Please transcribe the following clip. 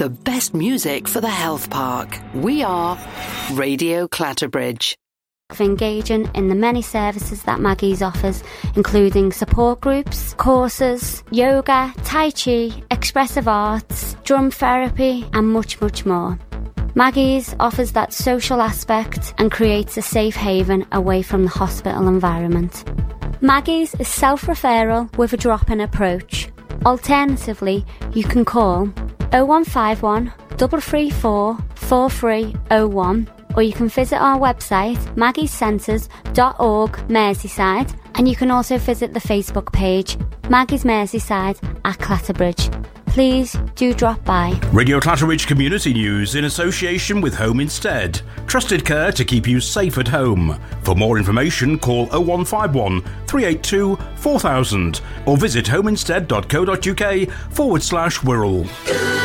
the best music for the health park. We are Radio Clatterbridge. Engaging in the many services that Maggie's offers, including support groups, courses, yoga, tai chi, expressive arts, drum therapy and much, much more. Maggie's offers that social aspect and creates a safe haven away from the hospital environment. Maggie's is self-referral with a drop-in approach. Alternatively, you can call 0151 334 4301, or you can visit our website maggiescentres.org Merseyside, and you can also visit the Facebook page Maggie's Merseyside at Clatterbridge. Please do drop by. Radio Clatterbridge Community News in association with Home Instead. Trusted care to keep you safe at home. For more information, call 0151 382 4000 or visit homeinstead.co.uk/Wirral.